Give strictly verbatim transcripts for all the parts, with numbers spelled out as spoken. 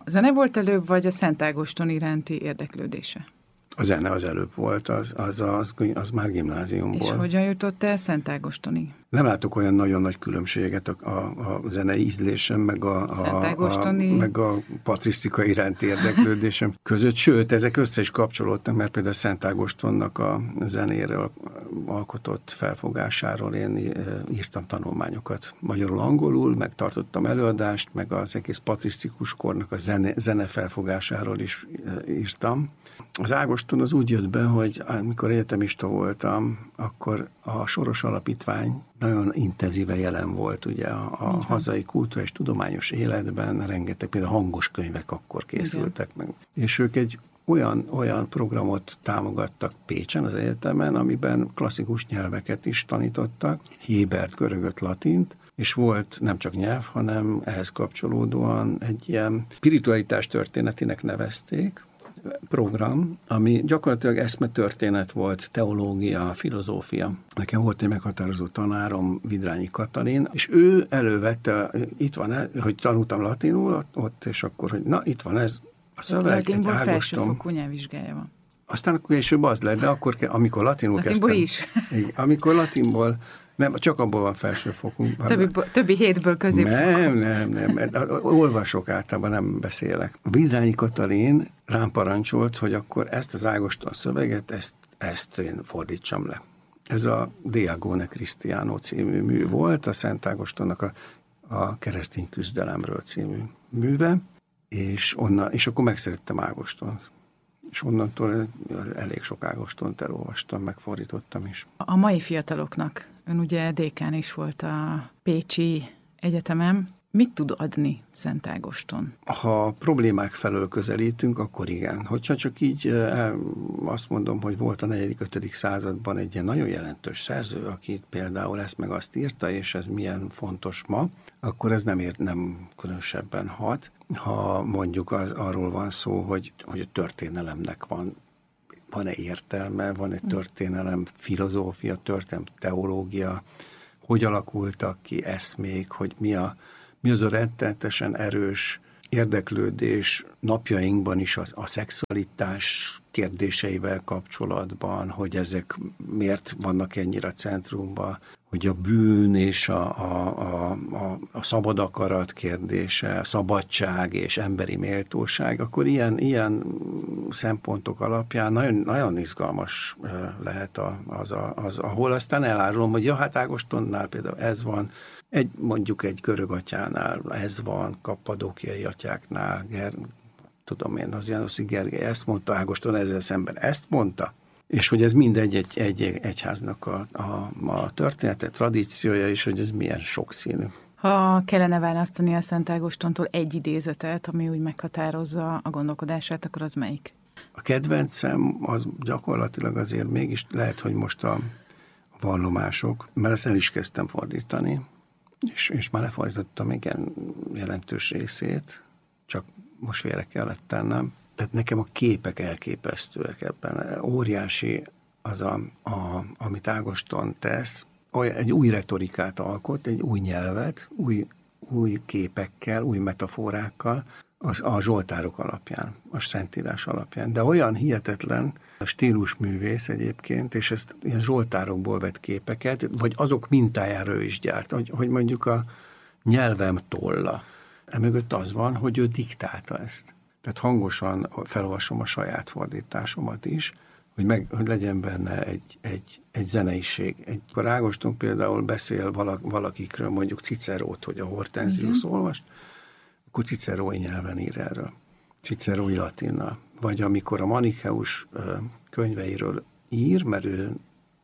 A zene volt előbb, vagy a Szent Ágoston iránti érdeklődése? A zene az előbb volt, az, az, az, az már gimnáziumból. És hogyan jutott el Szent Ágostonig? Nem látok olyan nagyon nagy különbséget a, a, a zenei ízlésem, meg a, a, a, meg a patrisztika iránti érdeklődésem között. Sőt, ezek össze is kapcsolódtak, mert például Szent Ágostonnak a zenéről alkotott felfogásáról én írtam tanulmányokat magyarul-angolul, meg tartottam előadást, meg az egész patrisztikus kornak a zene, zene felfogásáról is írtam. Az Ágoston az úgy jött be, hogy amikor egyetemista voltam, akkor a Soros Alapítvány nagyon intenzíven jelen volt ugye a, a hazai kultúra és tudományos életben, rengeteg például hangos könyvek akkor készültek igen. meg. És ők egy olyan, olyan programot támogattak Pécsen az egyetemen, amiben klasszikus nyelveket is tanítottak, hébert, görögöt, latint, és volt nem csak nyelv, hanem ehhez kapcsolódóan egy ilyen spiritualitás történetinek nevezték, program, ami gyakorlatilag eszmetörténet volt, teológia, filozófia. Nekem volt egy meghatározó tanárom, Vidrányi Katalin, és ő elővette, itt van, hogy tanultam latinul ott, és akkor, hogy na, itt van ez a szöveg, latinból felsőfokú nyelvvizsgája van. Aztán akkor később az lett, de akkor, amikor latinul latinból kezdtem. Is. Amikor latinból nem, csak abból van felsőfokú. Többi, többi hétből középfokú. Nem, nem, nem. Olvasok általában, nem beszélek. Vidrányi Katalin rám parancsolt, hogy akkor ezt az Ágoston szöveget, ezt, ezt én fordítsam le. Ez a De Agone Christiano című mű volt, a Szent Ágostonnak a, a Keresztény küzdelemről című műve, és, onnan, és akkor megszerettem Ágostont. És onnantól elég sok Ágostont elolvastam, megfordítottam is. A mai fiataloknak, ön ugye dékán is volt a Pécsi Egyetemen, mit tud adni Szent Ágoston? Ha problémák felől közelítünk, akkor igen. Hogyha csak így el, azt mondom, hogy volt a negyedik-ötödik században egy ilyen nagyon jelentős szerző, aki például ezt meg azt írta, és ez milyen fontos ma, akkor ez nem, ér, nem különösebben hat. Ha mondjuk az, arról van szó, hogy, hogy a történelemnek van van-e értelme, van egy történelem filozófia, történelem teológia, hogy alakultak ki eszmék, hogy mi, a, mi az a rettenetesen erős érdeklődés napjainkban is a, a szexualitás kérdéseivel kapcsolatban, hogy ezek miért vannak ennyire a centrumban, hogy a bűn és a, a, a, a, a szabad akarat kérdése, a szabadság és emberi méltóság, akkor ilyen, ilyen szempontok alapján nagyon, nagyon izgalmas lehet az, az, ahol aztán elárulom, hogy ja, hát Ágostonnál például ez van, egy, mondjuk egy görög atyánál ez van, kappadókiai atyáknál, Ger, tudom én, az Jánoszi Gergely ezt mondta, Ágoston ezzel szemben ezt mondta, és hogy ez mindegy egy, egy egyháznak a, a, a története, tradíciója, és hogy ez milyen sokszínű. Ha kellene választani a Szent Ágostontól egy idézetet, ami úgy meghatározza a gondolkodását, akkor az melyik? A kedvencem az gyakorlatilag azért mégis lehet, hogy most a vallomások, mert ezt el is kezdtem fordítani, és, és már lefordítottam igen jelentős részét, csak most félre kellett tennem. Tehát nekem a képek elképesztőek ebben. Óriási az, a, a, amit Ágoston tesz, egy új retorikát alkot, egy új nyelvet, új, új képekkel, új metaforákkal, az, a zsoltárok alapján, a szentírás alapján. De olyan hihetetlen a stílusművész egyébként, és ezt ilyen zsoltárokból vett képeket, vagy azok mintájára is gyárt, hogy, hogy mondjuk a nyelvem tolla. Emögött az van, hogy ő diktálta ezt. Tehát hangosan felolvasom a saját fordításomat is, hogy, meg, hogy legyen benne egy, egy, egy zeneiség. Egy, akkor Ágoston például beszél valak, valakikről, mondjuk Cicerót, hogy a Hortensius uh-huh. olvast, akkor cicerói nyelven ír erről, cicerói latinnal. Vagy amikor a Manicheus könyveiről ír, mert ő,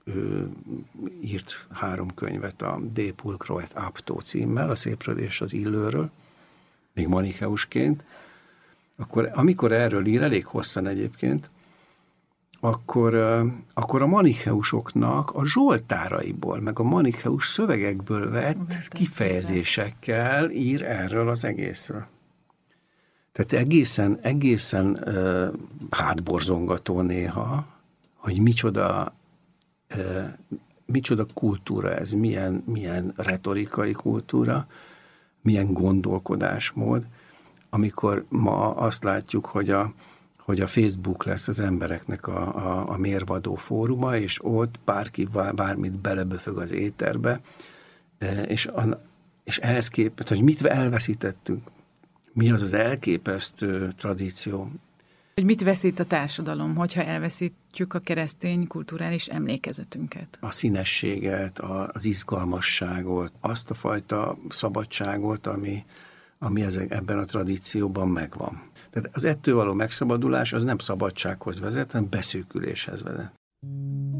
ő írt három könyvet, a De Pulchro et Apto címmel, a szépről és az illőről, még Manicheusként, akkor amikor erről ír, elég hosszan egyébként, akkor, akkor a manicheusoknak a zsoltáraiból, meg a manicheus szövegekből vett kifejezésekkel ír erről az egészről. Tehát egészen, egészen uh, hátborzongató néha, hogy micsoda, uh, micsoda kultúra ez, milyen, milyen retorikai kultúra, milyen gondolkodásmód. amikor ma azt látjuk, hogy a, hogy a Facebook lesz az embereknek a, a, a mérvadó fóruma, és ott bárki bármit beleböfög az éterbe, és, a, és ehhez képest, hogy mit elveszítettünk, mi az az elképesztő tradíció. Hogy mit veszít a társadalom, hogyha elveszítjük a keresztény kulturális emlékezetünket? A színességet, az izgalmasságot, azt a fajta szabadságot, ami, ami ezek, ebben a tradícióban megvan. Tehát az ettől való megszabadulás az nem szabadsághoz vezet, hanem beszűküléshez vezet.